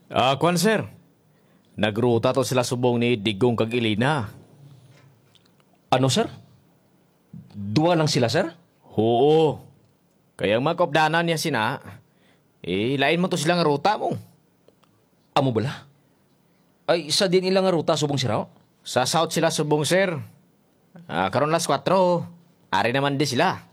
Kwan sir. Nagruta to sila subong ni Digong kag Ilina. Ano, sir? Dua lang sila, sir? Oo. Kaya magkopdanan niya sina. Lain mo to sila nga ruta mo. Amo bala? Ay, isa din ilang nga ruta subong siraw? Sa south sila subong sir. Karon las 4. Ari naman di sila.